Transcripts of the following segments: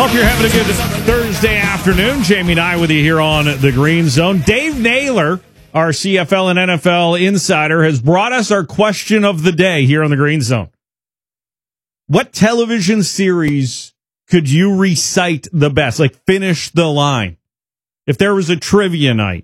Hope you're having a good Thursday afternoon. Jamie and I with you here on the Green Zone. Dave Naylor, our CFL and NFL insider, has brought us our question of the day here on the Green Zone. What television series could you recite the best? Like, finish the line. If there was a trivia night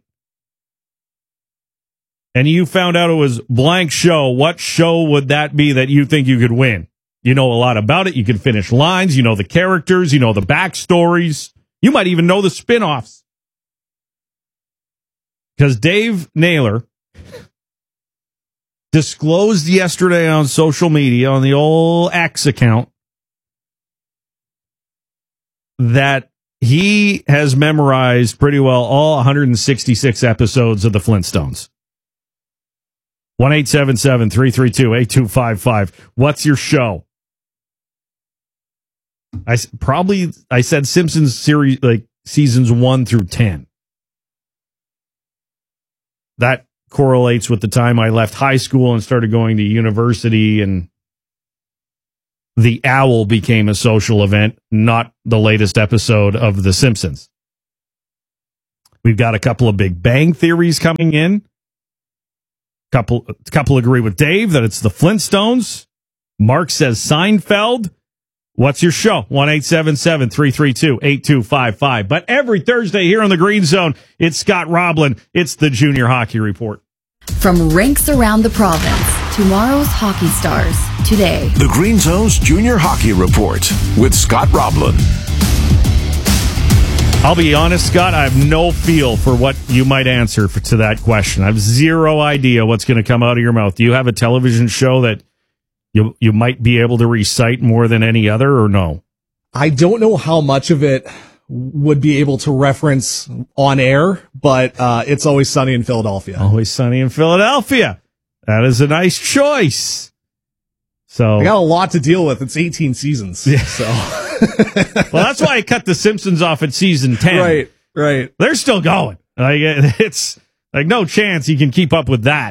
and you found out it was blank show, what show would that be that you think you could win? You know a lot about it. You can finish lines. You know the characters. You know the backstories. You might even know the spinoffs. Because Dave Naylor disclosed yesterday on social media, on the old X account, that he has memorized pretty well all 166 episodes of the Flintstones. 1-877-332-8255. What's your show? I said Simpsons series, like seasons 1 through 10. That correlates with the time I left high school and started going to university, and the owl became a social event, not the latest episode of The Simpsons. We've got a couple of Big Bang theories coming in. Couple agree with Dave that it's the Flintstones. Mark says Seinfeld. What's your show? 1-877-332-8255. But every Thursday here on the Green Zone, it's Scott Roblin. It's the Junior Hockey Report. From rinks around the province, tomorrow's hockey stars today. The Green Zone's Junior Hockey Report with Scott Roblin. I'll be honest, Scott, I have no feel for what you might answer to that question. I have zero idea what's going to come out of your mouth. Do you have a television show that you might be able to recite more than any other, or no? I don't know how much of it would be able to reference on air, but It's Always Sunny in Philadelphia. Always Sunny in Philadelphia. That is a nice choice. So I got a lot to deal with. It's 18 seasons. Yeah. So well, that's why I cut The Simpsons off at season 10. Right. They're still going. Like, it's like no chance you can keep up with that.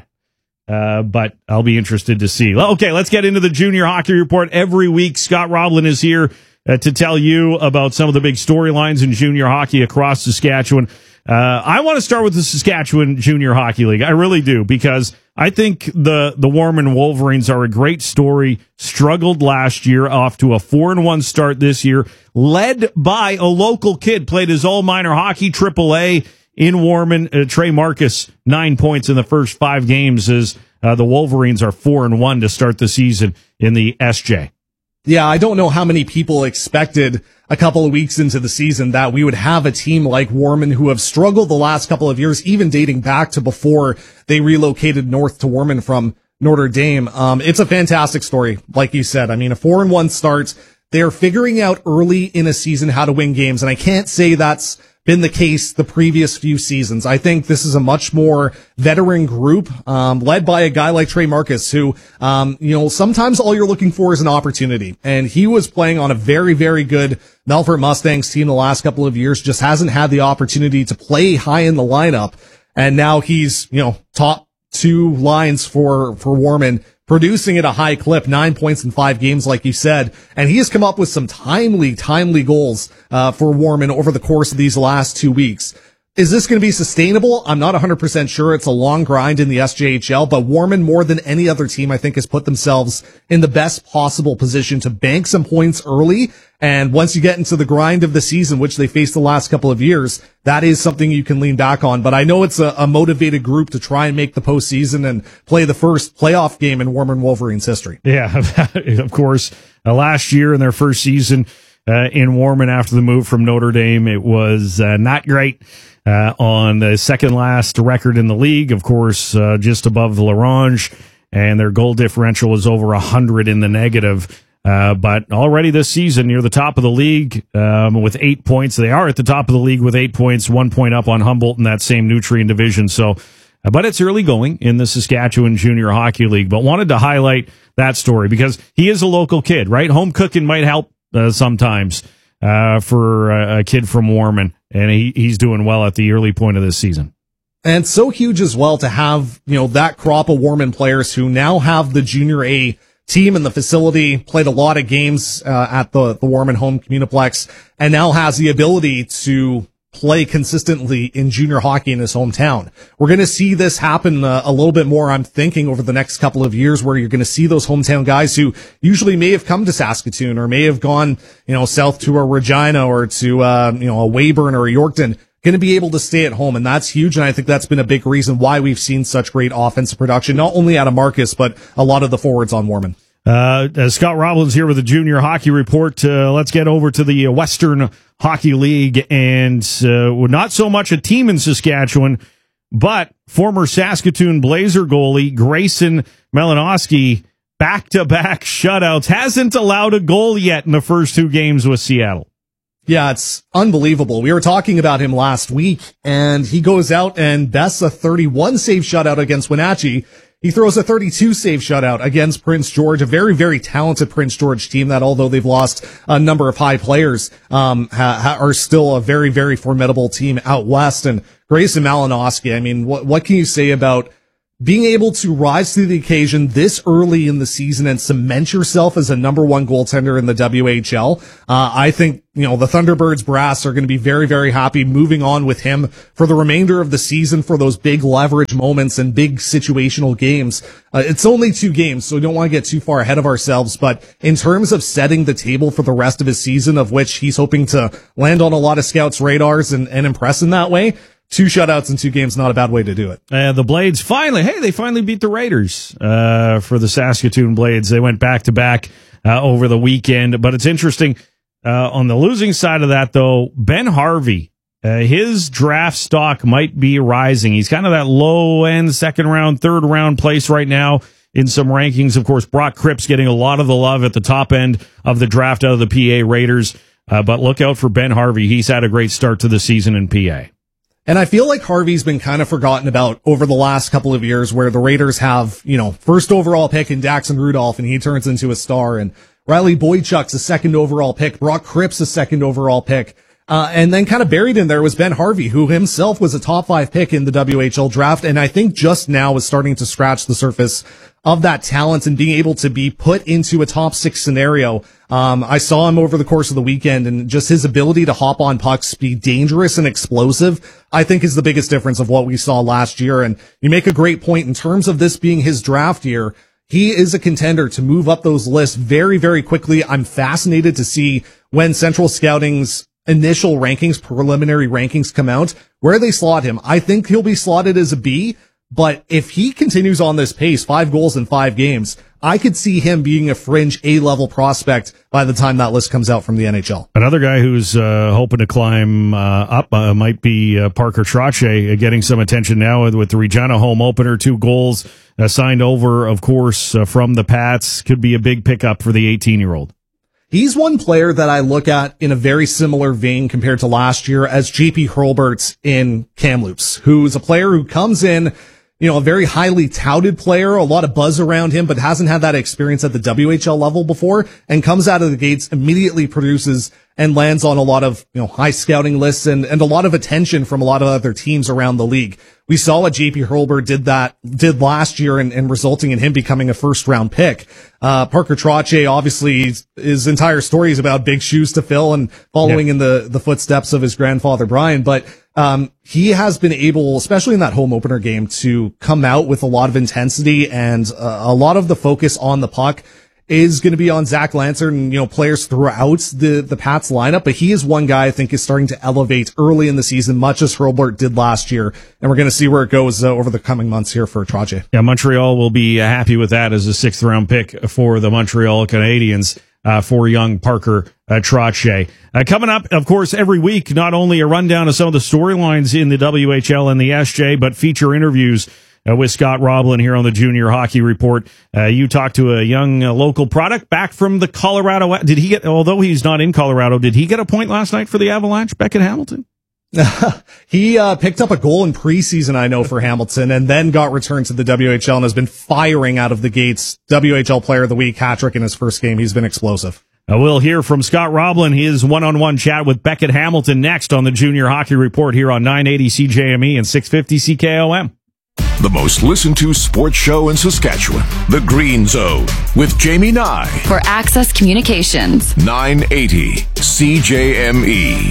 But I'll be interested to see. Okay, let's get into the Junior Hockey Report. Every week, Scott Roblin is here to tell you about some of the big storylines in junior hockey across Saskatchewan. I want to start with the Saskatchewan Junior Hockey League. I really do, because I think the Warman Wolverines are a great story. Struggled last year, off to a 4-1 start this year, led by a local kid, played his all minor hockey, AAA in Warman. Trey Marcus, 9 points in the first 5 games as the Wolverines are 4-1 to start the season in the SJ. Yeah, I don't know how many people expected a couple of weeks into the season that we would have a team like Warman, who have struggled the last couple of years, even dating back to before they relocated north to Warman from Notre Dame. It's a fantastic story. Like you said, I mean, a 4-1 start. They're figuring out early in a season how to win games. And I can't say that's been the case the previous few seasons. I think this is a much more veteran group, led by a guy like Trey Marcus, who, sometimes all you're looking for is an opportunity. And he was playing on a very, very good Melfort Mustangs team the last couple of years, just hasn't had the opportunity to play high in the lineup. And now he's, top 2 lines for Warman, producing at a high clip, 9 points in 5 games, like you said. And he has come up with some timely goals for Warman over the course of these last 2 weeks. Is this going to be sustainable? I'm not 100% sure. It's a long grind in the SJHL, but Warman, more than any other team, I think, has put themselves in the best possible position to bank some points early. And once you get into the grind of the season, which they faced the last couple of years, that is something you can lean back on. But I know it's a motivated group to try and make the postseason and play the first playoff game in Warman Wolverines history. Yeah, of course. Last year in their first season in Warman after the move from Notre Dame, it was not great. On the second last record in the league, of course, just above the Larange, and their goal differential is over 100 in the negative. But already this season, near the top of the league with 8 points. They are at the top of the league with 8 points, 1 point up on Humboldt in that same Nutrien division. So, but it's early going in the Saskatchewan Junior Hockey League. But wanted to highlight that story because he is a local kid, right? Home cooking might help sometimes for a kid from Warman, and he's doing well at the early point of this season. And so huge as well to have, that crop of Warman players who now have the Junior A team in the facility, played a lot of games at the Warman home Communiplex, and now has the ability to play consistently in junior hockey in his hometown. We're going to see this happen a little bit more, I'm thinking, over the next couple of years, where you're going to see those hometown guys who usually may have come to Saskatoon or may have gone, south to a Regina or to, a Weyburn or a Yorkton, going to be able to stay at home. And that's huge. And I think that's been a big reason why we've seen such great offensive production, not only out of Marcus, but a lot of the forwards on Warman. Scott Roblin's here with the Junior Hockey Report. Let's get over to the Western Hockey League, and not so much a team in Saskatchewan, but former Saskatoon Blazer goalie Grayson Malinowski, back-to-back shutouts, hasn't allowed a goal yet in the first 2 games with Seattle. Yeah, it's unbelievable. We were talking about him last week, and he goes out and bests a 31 save shutout against Wenatchee. He throws a 32 save shutout against Prince George, a very, very talented Prince George team that, although they've lost a number of high players, are still a very, very formidable team out west. And Grayson Malinowski, I mean, what can you say about being able to rise to the occasion this early in the season and cement yourself as a number 1 goaltender in the WHL? I think, the Thunderbirds brass are going to be very, very happy moving on with him for the remainder of the season for those big leverage moments and big situational games. It's only 2 games, so we don't want to get too far ahead of ourselves. But in terms of setting the table for the rest of his season, of which he's hoping to land on a lot of scouts' radars and impress in that way, 2 shutouts in 2 games, not a bad way to do it. The Blades finally beat the Raiders for the Saskatoon Blades. They went back-to-back over the weekend. But it's interesting, on the losing side of that, though, Ben Harvey, his draft stock might be rising. He's kind of that low-end second-round, third-round place right now in some rankings. Of course, Brock Cripps getting a lot of the love at the top end of the draft out of the PA Raiders. But look out for Ben Harvey. He's had a great start to the season in PA. And I feel like Harvey's been kind of forgotten about over the last couple of years, where the Raiders have, first overall pick in Daxon Rudolph, and he turns into a star, and Riley Boychuk's a second overall pick, Brock Cripps a second overall pick. And then kind of buried in there was Ben Harvey, who himself was a top 5 pick in the WHL draft. And I think just now is starting to scratch the surface of that talent and being able to be put into a top 6 scenario. I saw him over the course of the weekend, and just his ability to hop on pucks, be dangerous and explosive, I think is the biggest difference of what we saw last year. And you make a great point in terms of this being his draft year. He is a contender to move up those lists very, very quickly. I'm fascinated to see when Central Scouting's initial rankings, preliminary rankings come out, where they slot him. I think he'll be slotted as a B, but if he continues on this pace, 5 goals in 5 games, I could see him being a fringe A-level prospect by the time that list comes out from the NHL. Another guy who's hoping to climb up might be Parker Trottier, getting some attention now with the Regina home opener. 2 goals signed over, of course, from the Pats. Could be a big pickup for the 18-year-old. He's one player that I look at in a very similar vein compared to last year as JP Hurlburt in Kamloops, who's a player who comes in, a very highly touted player, a lot of buzz around him, but hasn't had that experience at the WHL level before, and comes out of the gates, immediately produces and lands on a lot of, high scouting lists and a lot of attention from a lot of other teams around the league. We saw what JP Hurlburt did last year and resulting in him becoming a 1st round pick. Parker Trottier, obviously, his entire story is about big shoes to fill and following in the footsteps of his grandfather, Brian. But, he has been able, especially in that home opener game, to come out with a lot of intensity, and a lot of the focus on the puck is going to be on Zach Lancer and, players throughout the Pats lineup. But he is one guy I think is starting to elevate early in the season, much as Hurlburt did last year. And we're going to see where it goes over the coming months here for Trottier. Yeah, Montreal will be happy with that as a 6th round pick for the Montreal Canadiens. For young Parker Trottier. Coming up, of course, every week, not only a rundown of some of the storylines in the WHL and the SJ, but feature interviews with Scott Roblin here on the Junior Hockey Report. You talked to a young local product back from the Colorado. Although he's not in Colorado, did he get a point last night for the Avalanche, Beckett Hamilton? He picked up a goal in preseason, I know, for Hamilton, and then got returned to the WHL and has been firing out of the gates. WHL Player of the Week, hat-trick in his first game. He's been explosive. We'll hear from Scott Roblin, his one-on-one chat with Beckett Hamilton next on the Junior Hockey Report here on 980 CJME and 650 CKOM. The most listened to sports show in Saskatchewan, The Green Zone, with Jamie Nye. For Access Communications. 980 CJME.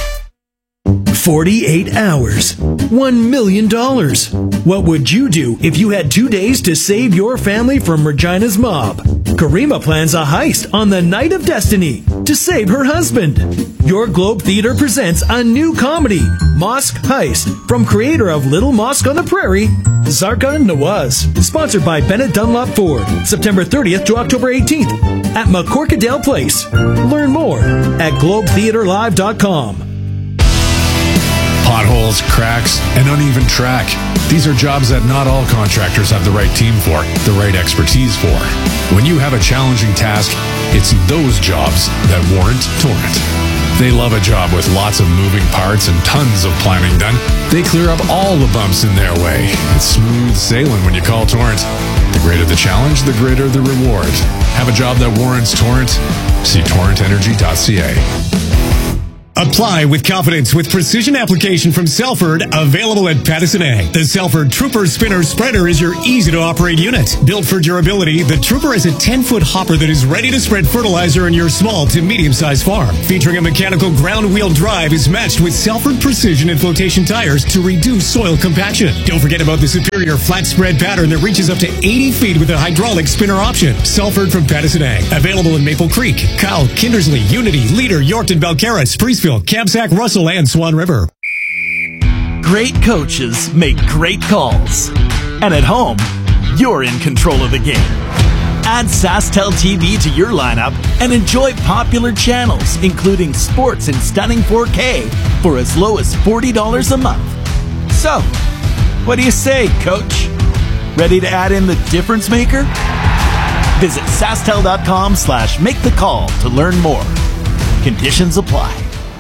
48 hours. $1 million. What would you do if you had 2 days to save your family from Regina's mob? Karima plans a heist on the Night of Destiny to save her husband. Your Globe Theatre presents a new comedy, Mosque Heist, from creator of Little Mosque on the Prairie, Zarka Nawaz. Sponsored by Bennett Dunlop Ford, September 30th to October 18th at McCorkadale Place. Learn more at globetheaterlive.com. Potholes, cracks, and uneven track. These are jobs that not all contractors have the right team for, the right expertise for. When you have a challenging task, it's those jobs that warrant Torrent. They love a job with lots of moving parts and tons of planning done. They clear up all the bumps in their way. It's smooth sailing when you call Torrent. The greater the challenge, the greater the reward. Have a job that warrants Torrent? See torrentenergy.ca. Apply with confidence with precision application from Selford, available at Pattison Ag. The Selford Trooper Spinner Spreader is your easy-to-operate unit. Built for durability, the Trooper is a 10-foot hopper that is ready to spread fertilizer in your small to medium-sized farm. Featuring a mechanical ground-wheel drive, is matched with Selford Precision and Flotation tires to reduce soil compaction. Don't forget about the superior flat spread pattern that reaches up to 80 feet with a hydraulic spinner option. Selford from Pattison Ag. Available in Maple Creek, Kyle, Kindersley, Unity, Leader, Yorkton, Belcarra, Priestfield, Kamsack, Russell, and Swan River. Great coaches make great calls. And at home, you're in control of the game. Add SaskTel TV to your lineup and enjoy popular channels, including sports in stunning 4K for as low as $40 a month. So, what do you say, Coach? Ready to add in the difference maker? Visit SaskTel.com/make-the-call to learn more. Conditions apply.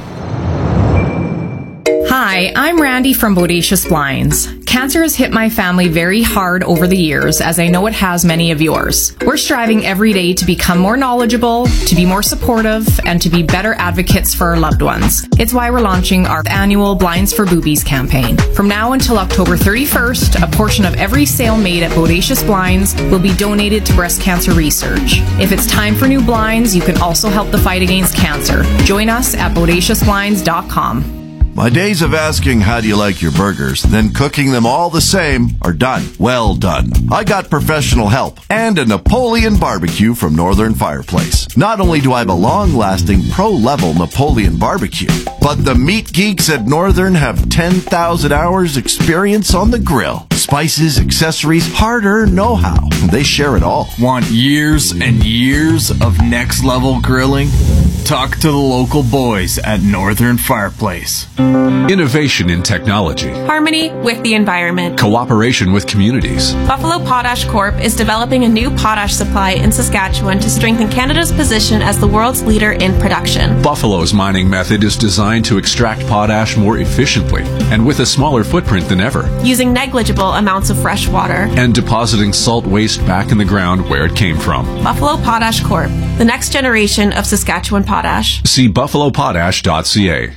Hi, I'm Randy from Bodacious Blinds. Cancer has hit my family very hard over the years, as I know it has many of yours. We're striving every day to become more knowledgeable, to be more supportive, and to be better advocates for our loved ones. It's why we're launching our annual Blinds for Boobies campaign. From now until October 31st, a portion of every sale made at Bodacious Blinds will be donated to breast cancer research. If it's time for new blinds, you can also help the fight against cancer. Join us at BodaciousBlinds.com. My days of asking how do you like your burgers, then cooking them all the same are done. Well done. I got professional help and a Napoleon barbecue from Northern Fireplace. Not only do I have a long-lasting pro-level Napoleon barbecue, but the meat geeks at Northern have 10,000 hours experience on the grill. Spices, accessories, hard-earned know-how. They share it all. Want years and years of next-level grilling? Talk to the local boys at Northern Fireplace. Innovation in technology. Harmony with the environment. Cooperation with communities. Buffalo Potash Corp. is developing a new potash supply in Saskatchewan to strengthen Canada's position as the world's leader in production. Buffalo's mining method is designed to extract potash more efficiently and with a smaller footprint than ever. Using negligible amounts of fresh water. And depositing salt waste back in the ground where it came from. Buffalo Potash Corp. The next generation of Saskatchewan potash. See buffalopotash.ca.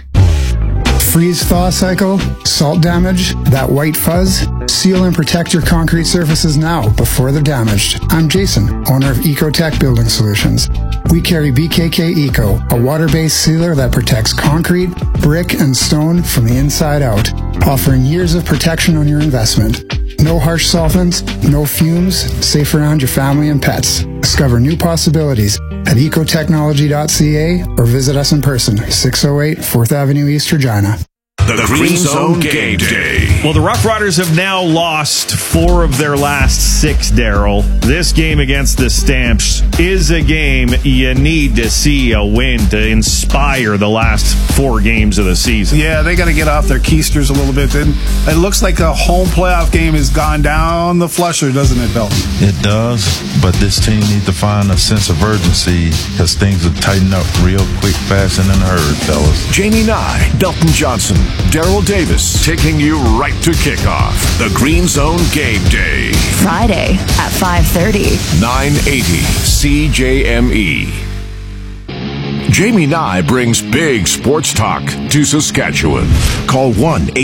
Freeze-thaw cycle, salt damage, that white fuzz. Seal and protect your concrete surfaces now before they're damaged. I'm Jason, owner of Ecotech Building Solutions. We carry BKK Eco, a water-based sealer that protects concrete, brick, and stone from the inside out, offering years of protection on your investment. No harsh solvents, no fumes, safe around your family and pets. Discover new possibilities at ecotechnology.ca or visit us in person, 608 4th Avenue East, Regina. The Green Zone Game Day. Well, the Rough Riders have now lost 4 of their last 6, Daryl. This game against the Stamps is a game you need to see a win to inspire the last 4 games of the season. Yeah, they got to get off their keisters a little bit. It looks like a home playoff game has gone down the flusher, doesn't it, Belton? It does, but this team needs to find a sense of urgency because things will tighten up real quick, fast, and in a hurry, fellas. Jamie Nye, Belton Johnson, Daryl Davis, taking you right to kickoff. The Green Zone Game Day. Friday at 5:30. 980 CJME. Jamie Nye brings big sports talk to Saskatchewan. Call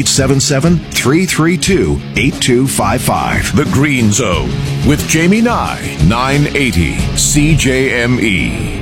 1-877-332-8255. The Green Zone with Jamie Nye, 980 CJME.